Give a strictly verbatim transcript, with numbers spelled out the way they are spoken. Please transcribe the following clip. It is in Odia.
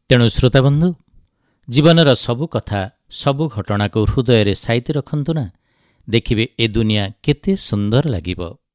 ତେଣୁ ଶ୍ରୋତାବନ୍ଧୁ, ଜୀବନର ସବୁ କଥା, ସବୁ ଘଟଣାକୁ ହୃଦୟରେ ସାଇତି ରଖନ୍ତୁ ନା। ଦେଖିବେ ଏ ଦୁନିଆ କେତେ ସୁନ୍ଦର ଲାଗିବ।